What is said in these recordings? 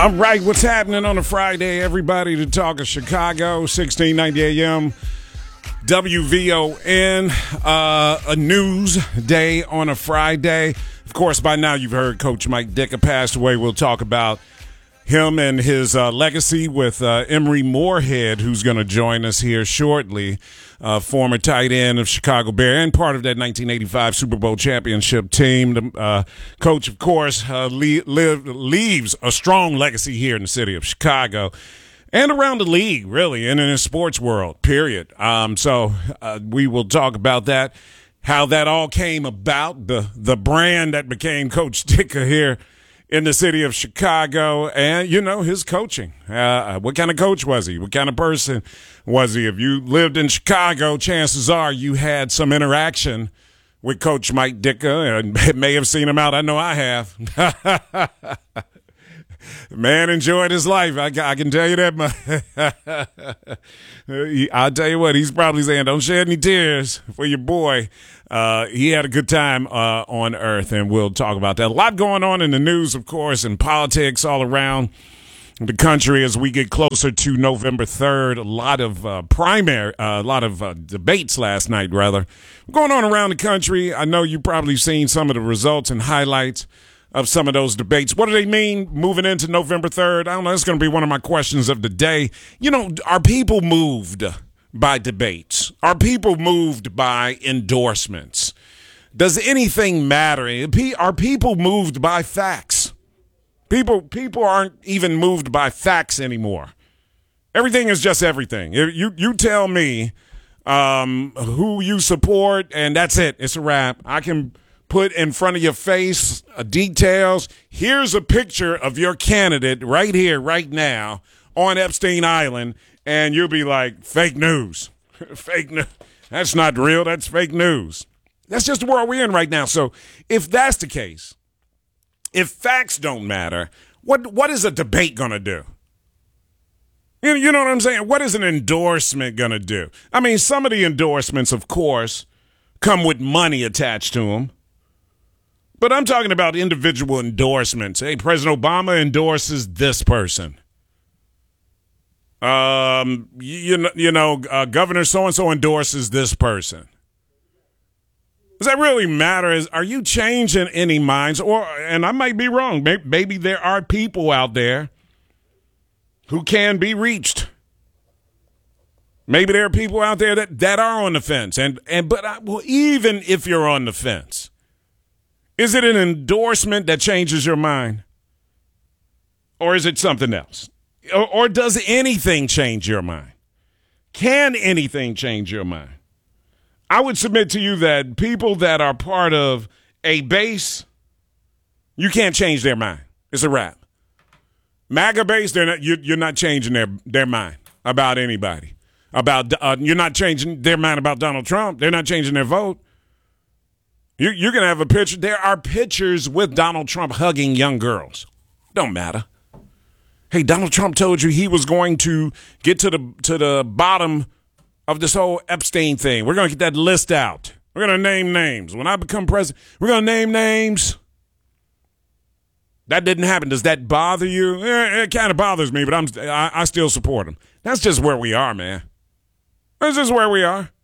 All right, what's happening on a Friday, everybody? To talk of Chicago, 1690 AM, WVON, a news day on a Friday. Of course, by now you've heard Coach Mike Ditka passed away. We'll talk about him and his legacy with Emory Moorhead, who's going to join us here shortly, former tight end of Chicago Bear and part of that 1985 Super Bowl championship team. Coach, of course, leaves a strong legacy here in the city of Chicago and around the league, really, and in the sports world, period. So we will talk about that, how that all came about, the brand that became Coach Ditka here in the city of Chicago, and, you know, his coaching. What kind of coach was he? What kind of person was he? If you lived in Chicago, chances are you had some interaction with Coach Mike Ditka and may have seen him out. I know I have. Man enjoyed his life. I can tell you that. I'll tell you what, he's probably saying, don't shed any tears for your boy. He had a good time on Earth, and we'll talk about that. A lot going on in the news, of course, and politics all around the country as we get closer to November 3rd. A lot of debates last night, rather. Going on around the country. I know you've probably seen some of the results and highlights of some of those debates. What do they mean moving into November 3rd? I don't know. That's going to be one of my questions of the day. You know, are people moved by debates? Are people moved by endorsements? Does anything matter? Are people moved by facts? People aren't even moved by facts anymore. Everything is just everything. You tell me who you support, and that's it. It's a wrap. I can put in front of your face details. Here's a picture of your candidate right here, right now, on Epstein Island, and you'll be like, fake news. Fake news. That's not real. That's fake news. That's just the world we're in right now. So if that's the case, if facts don't matter, what is a debate going to do? You know what I'm saying? What is an endorsement going to do? I mean, some of the endorsements, of course, come with money attached to them. But I'm talking about individual endorsements. Hey, President Obama endorses this person. Governor so-and-so endorses this person. Does that really matter? Are you changing any minds? And I might be wrong. Maybe there are people out there who can be reached. Maybe there are people out there that are on the fence. But even if you're on the fence, is it an endorsement that changes your mind? Or is it something else? Or does anything change your mind? Can anything change your mind? I would submit to you that people that are part of a base, you can't change their mind. It's a wrap. MAGA base, you're not changing their mind about anybody. You're not changing their mind about Donald Trump. They're not changing their vote. You're going to have a picture. There are pictures with Donald Trump hugging young girls. Don't matter. Hey, Donald Trump told you he was going to get to the bottom of this whole Epstein thing. We're going to get that list out. We're going to name names. When I become president, we're going to name names. That didn't happen. Does that bother you? It kind of bothers me, but I still support him. That's just where we are, man. That's just where we are.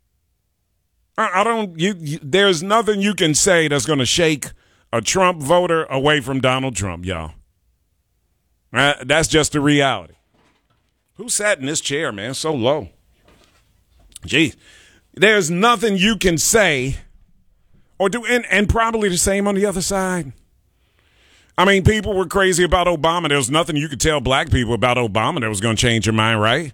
There's nothing you can say that's going to shake a Trump voter away from Donald Trump, y'all. That's just the reality. Who sat in this chair, man? So low. Gee, there's nothing you can say or do, and probably the same on the other side. I mean, people were crazy about Obama. There was nothing you could tell black people about Obama that was going to change your mind, right?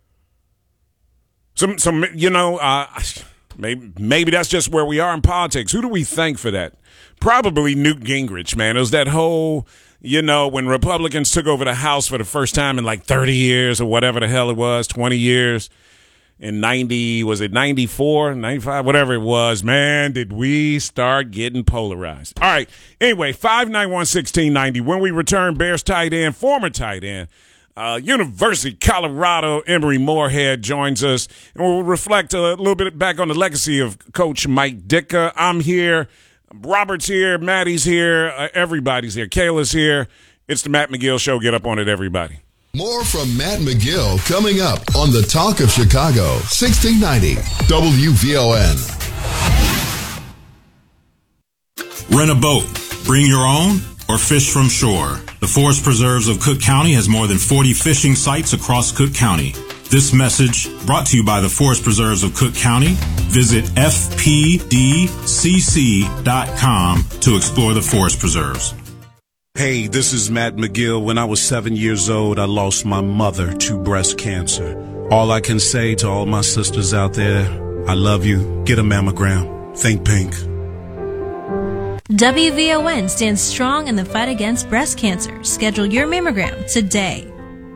Maybe that's just where we are in politics. Who do we thank for that? Probably Newt Gingrich, man. It was that whole, when Republicans took over the House for the first time in like 30 years or whatever the hell it was, 20 years. In 94, 95, whatever it was, man, did we start getting polarized. All right. Anyway, 591-1690. When we return, Bears tight end, former tight end, University of Colorado, Emory Moorhead joins us, and we'll reflect a little bit back on the legacy of Coach Mike Ditka. I'm here. Robert's here. Maddie's here. Everybody's here. Kayla's here. It's the Matt McGill Show. Get up on it, everybody. More from Matt McGill coming up on the Talk of Chicago, 1690 WVON. Rent a boat, bring your own, or fish from shore. The Forest Preserves of Cook County has more than 40 fishing sites across Cook County. This message brought to you by the Forest Preserves of Cook County. Visit fpdcc.com to explore the forest preserves. Hey, this is Matt McGill. When I was 7 years old, I lost my mother to breast cancer. All I can say to all my sisters out there, I love you. Get a mammogram. Think pink. WVON stands strong in the fight against breast cancer. Schedule your mammogram today.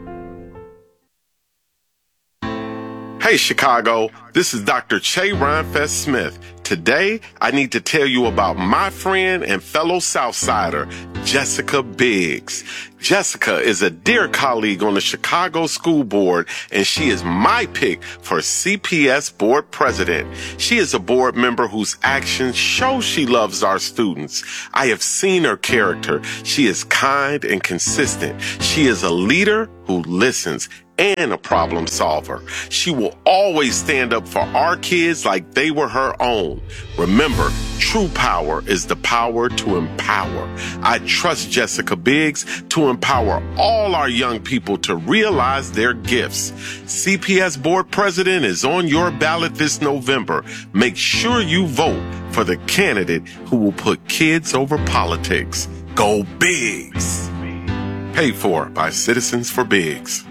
Hey Chicago, this is Dr. Che Rhinefest Smith. Today, I need to tell you about my friend and fellow Southsider, Jessica Biggs. Jessica is a dear colleague on the Chicago School Board, and she is my pick for CPS Board President. She is a board member whose actions show she loves our students. I have seen her character. She is kind and consistent. She is a leader who listens and a problem solver. She will always stand up for our kids like they were her own. Remember, true power is the power to empower. I trust Jessica Biggs to empower all our young people to realize their gifts. CPS Board President is on your ballot this November. Make sure you vote for the candidate who will put kids over politics. Go Biggs! Paid for by Citizens for Biggs.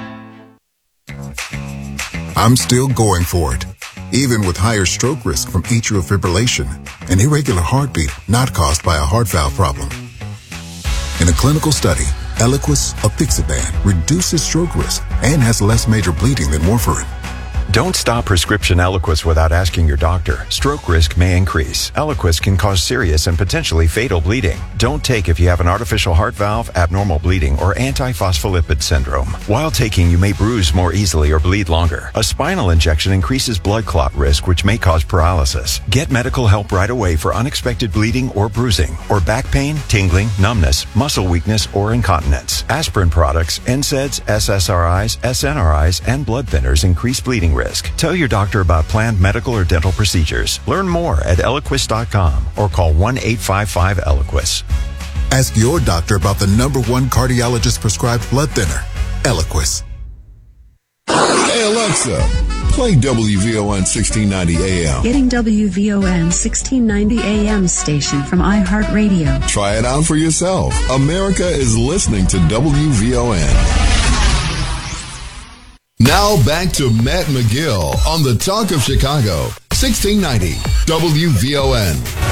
I'm still going for it, even with higher stroke risk from atrial fibrillation, an irregular heartbeat not caused by a heart valve problem. In a clinical study, Eliquis apixaban reduces stroke risk and has less major bleeding than warfarin. Don't stop prescription Eliquis without asking your doctor. Stroke risk may increase. Eliquis can cause serious and potentially fatal bleeding. Don't take if you have an artificial heart valve, abnormal bleeding, or antiphospholipid syndrome. While taking, you may bruise more easily or bleed longer. A spinal injection increases blood clot risk, which may cause paralysis. Get medical help right away for unexpected bleeding or bruising, or back pain, tingling, numbness, muscle weakness, or incontinence. Aspirin products, NSAIDs, SSRIs, SNRIs, and blood thinners increase bleeding risk. Tell your doctor about planned medical or dental procedures. Learn more at Eliquis.com or call 1-855-ELIQUIS. Ask your doctor about the #1 cardiologist prescribed blood thinner, Eliquis. Hey Alexa, play WVON 1690 AM. Getting WVON 1690 AM station from iHeartRadio. Try it out for yourself. America is listening to WVON. Now back to Matt McGill on the Talk of Chicago, 1690 WVON.